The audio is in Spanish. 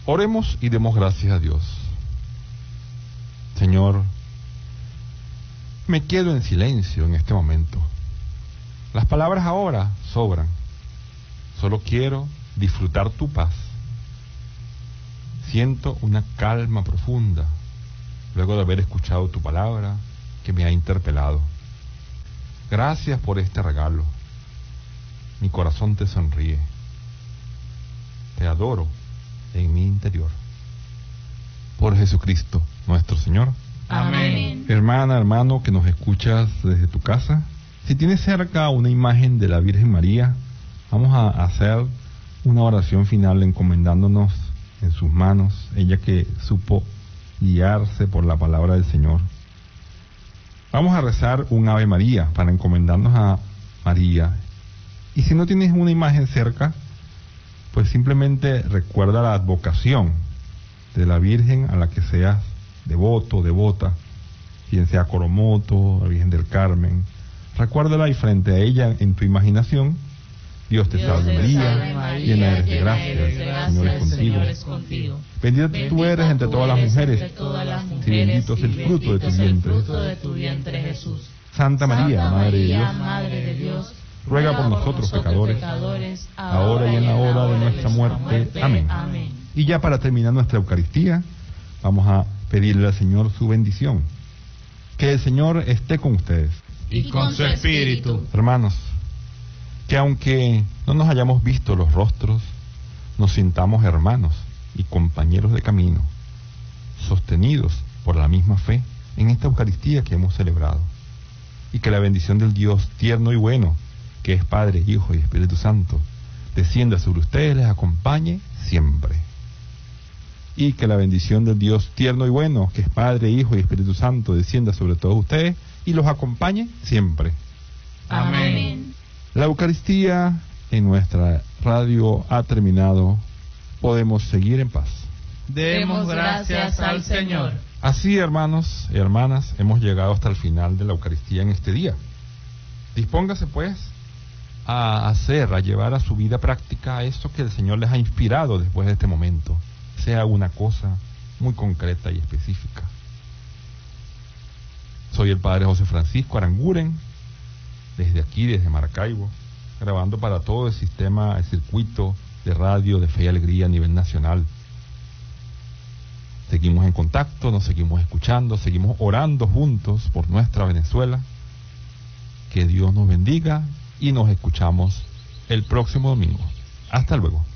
Oremos y demos gracias a Dios. Señor, me quedo en silencio en este momento. Las palabras ahora sobran. Solo quiero disfrutar tu paz. Siento una calma profunda luego de haber escuchado tu palabra que me ha interpelado. Gracias por este regalo. Mi corazón te sonríe. Te adoro en mi interior. Por Jesucristo, nuestro Señor. Amén. Hermana, hermano, que nos escuchas desde tu casa, si tienes cerca una imagen de la Virgen María, vamos a hacer una oración final encomendándonos en sus manos, ella que supo guiarse por la palabra del Señor. Vamos a rezar un Ave María para encomendarnos a María. Y si no tienes una imagen cerca, pues simplemente recuerda la advocación de la Virgen a la que seas devoto, devota, quien sea Coromoto, la Virgen del Carmen. Recuérdala y frente a ella en tu imaginación, Dios te salve María, llena eres de gracia, el Señor es contigo. Bendita tú eres entre todas las mujeres, y bendito es el fruto de tu vientre, Jesús. Santa María, Madre de Dios, ruega por nosotros pecadores, ahora y en la hora de nuestra muerte. Amén. Y ya para terminar nuestra Eucaristía, vamos a pedirle al Señor su bendición. Que el Señor esté con ustedes. Y con su espíritu. Hermanos, que aunque no nos hayamos visto los rostros, nos sintamos hermanos y compañeros de camino, sostenidos por la misma fe en esta Eucaristía que hemos celebrado. Y que la bendición del Dios tierno y bueno, que es Padre, Hijo y Espíritu Santo, descienda sobre ustedes, les acompañe siempre. Y que la bendición del Dios tierno y bueno, que es Padre, Hijo y Espíritu Santo, descienda sobre todos ustedes y los acompañe siempre. Amén. La Eucaristía en nuestra radio ha terminado. Podemos seguir en paz. Demos gracias al Señor. Así, hermanos y hermanas, hemos llegado hasta el final de la Eucaristía en este día. Dispóngase, pues, a llevar a su vida práctica eso que el Señor les ha inspirado después de este momento. Sea una cosa muy concreta y específica. Soy el Padre José Francisco Aranguren, desde aquí, desde Maracaibo, grabando para todo el sistema, el circuito de radio de Fe y Alegría a nivel nacional. Seguimos en contacto, nos seguimos escuchando, seguimos orando juntos por nuestra Venezuela. Que Dios nos bendiga y nos escuchamos el próximo domingo. Hasta luego.